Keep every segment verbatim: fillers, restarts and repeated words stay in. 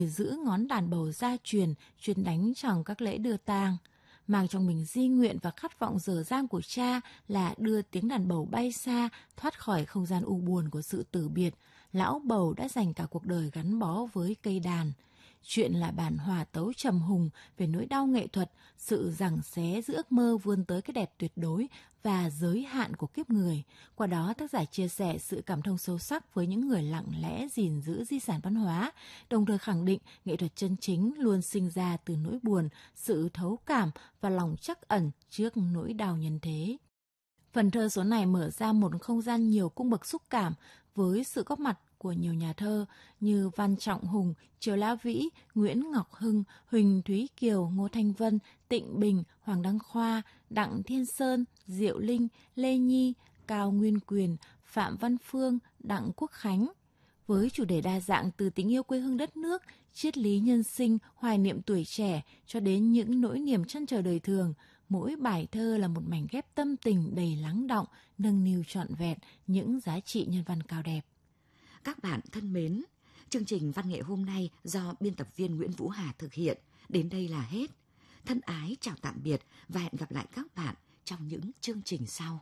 giữ ngón đàn bầu gia truyền, chuyên đánh trong các lễ đưa tang. Mang trong mình di nguyện và khát vọng dở dang của cha là đưa tiếng đàn bầu bay xa, thoát khỏi không gian u buồn của sự tử biệt. Lão bầu đã dành cả cuộc đời gắn bó với cây đàn. Chuyện là bản hòa tấu trầm hùng về nỗi đau nghệ thuật, sự giằng xé giữa ước mơ vươn tới cái đẹp tuyệt đối và giới hạn của kiếp người. Qua đó, tác giả chia sẻ sự cảm thông sâu sắc với những người lặng lẽ gìn giữ di sản văn hóa, đồng thời khẳng định nghệ thuật chân chính luôn sinh ra từ nỗi buồn, sự thấu cảm và lòng trắc ẩn trước nỗi đau nhân thế. Phần thơ số này mở ra một không gian nhiều cung bậc xúc cảm với sự góp mặt của nhiều nhà thơ như Văn Trọng Hùng, Triều La Vĩ, Nguyễn Ngọc Hưng, Huỳnh Thúy Kiều, Ngô Thanh Vân, Tịnh Bình, Hoàng Đăng Khoa, Đặng Thiên Sơn, Diệu Linh, Lê Nhi, Cao Nguyên Quyền, Phạm Văn Phương, Đặng Quốc Khánh. Với chủ đề đa dạng từ tình yêu quê hương đất nước, triết lý nhân sinh, hoài niệm tuổi trẻ cho đến những nỗi niềm trăn trở đời thường, mỗi bài thơ là một mảnh ghép tâm tình đầy lắng đọng, nâng niu trọn vẹn những giá trị nhân văn cao đẹp. Các bạn thân mến, chương trình văn nghệ hôm nay do biên tập viên Nguyễn Vũ Hà thực hiện đến đây là hết. Thân ái chào tạm biệt và hẹn gặp lại các bạn trong những chương trình sau.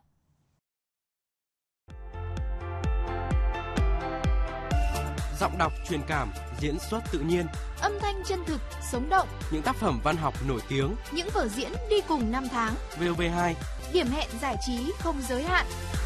Giọng đọc truyền cảm, diễn xuất tự nhiên, âm thanh chân thực, sống động, những tác phẩm văn học nổi tiếng, những vở diễn đi cùng năm tháng. vê o vê hai, điểm hẹn giải trí không giới hạn.